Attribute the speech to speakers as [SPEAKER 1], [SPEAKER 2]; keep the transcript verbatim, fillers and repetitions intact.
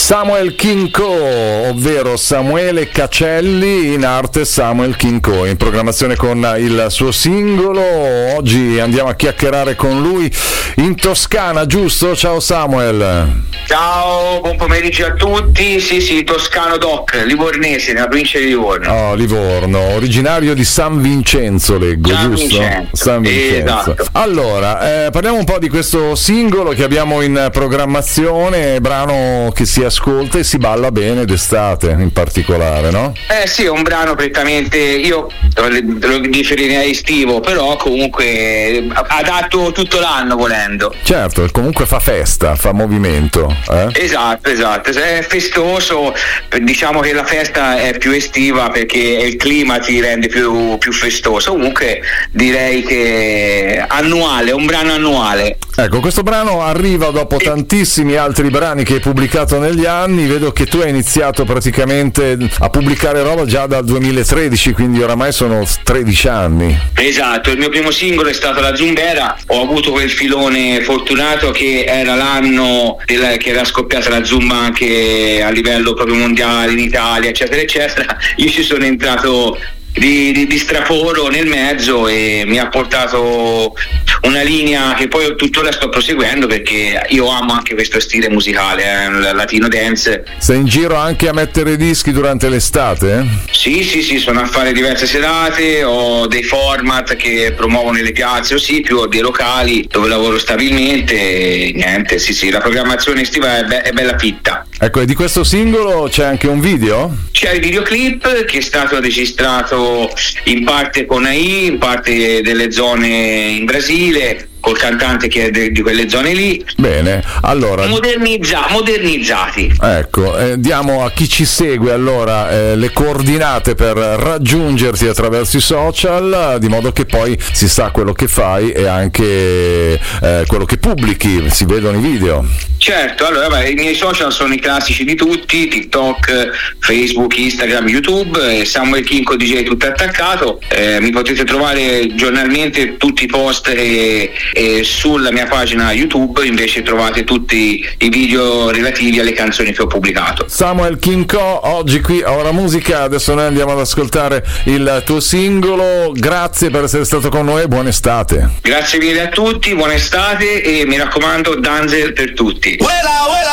[SPEAKER 1] Samuel Kinko, ovvero Samuele Cacelli, in arte Samuel Kinko, in programmazione con il suo singolo. Oggi andiamo a chiacchierare con lui in Toscana, giusto? Ciao Samuel.
[SPEAKER 2] Ciao, buon pomeriggio a tutti. Sì, sì, toscano doc, livornese, nella provincia di Livorno.
[SPEAKER 1] Oh, Livorno, originario di San Vincenzo, leggo,
[SPEAKER 2] San
[SPEAKER 1] giusto?
[SPEAKER 2] Vincenzo.
[SPEAKER 1] San Vincenzo.
[SPEAKER 2] Esatto.
[SPEAKER 1] Allora, eh, parliamo un po' di questo singolo che abbiamo in programmazione, brano che si ascolta e si balla bene d'estate in particolare, no?
[SPEAKER 2] Eh sì, è un brano prettamente, io lo definirei estivo, però comunque adatto tutto l'anno volendo.
[SPEAKER 1] Certo, comunque fa festa, fa movimento. Eh?
[SPEAKER 2] Esatto, esatto, è festoso, diciamo che la festa è più estiva perché il clima ti rende più, più festoso, comunque direi che annuale, un brano annuale.
[SPEAKER 1] Ecco, questo brano arriva dopo e... tantissimi altri brani che hai pubblicato negli anni. Vedo che tu hai iniziato praticamente a pubblicare roba già dal duemilatredici, quindi oramai sono tredici anni.
[SPEAKER 2] Esatto, il mio primo singolo è stato La Zumbera, ho avuto quel filone fortunato che era l'anno della, che era scoppiata la Zumba anche a livello proprio mondiale in Italia, eccetera, eccetera. Io ci sono entrato Di, di, di straforo nel mezzo e mi ha portato una linea che poi tuttora sto proseguendo perché io amo anche questo stile musicale, eh, latino dance.
[SPEAKER 1] Sei in giro anche a mettere dischi durante l'estate?
[SPEAKER 2] Sì, sì, sì, sono a fare diverse serate, ho dei format che promuovo nelle piazze, o sì, più ho dei locali dove lavoro stabilmente e niente, sì, sì, la programmazione estiva è, be- è bella fitta.
[SPEAKER 1] Ecco, e di questo singolo c'è anche un video?
[SPEAKER 2] C'è il videoclip che è stato registrato in parte con A I, in parte delle zone in Brasile, col cantante che è de- di quelle zone lì.
[SPEAKER 1] Bene, allora
[SPEAKER 2] Modernizza- modernizzati.
[SPEAKER 1] Ecco, eh, diamo a chi ci segue allora eh, le coordinate per raggiungerti attraverso i social, di modo che poi si sa quello che fai e anche eh, quello che pubblichi, si vedono i video.
[SPEAKER 2] Certo, allora beh, i miei social sono i classici di tutti, TikTok, Facebook, Instagram, YouTube, Samuel Kinko D J tutto attaccato, eh, mi potete trovare giornalmente tutti i post e, e sulla mia pagina YouTube invece trovate tutti i video relativi alle canzoni che ho pubblicato.
[SPEAKER 1] Samuel Kinko, oggi qui a Ora Musica, adesso noi andiamo ad ascoltare il tuo singolo, grazie per essere stato con noi e buona estate.
[SPEAKER 2] Grazie mille a tutti, buona estate e mi raccomando danze per tutti.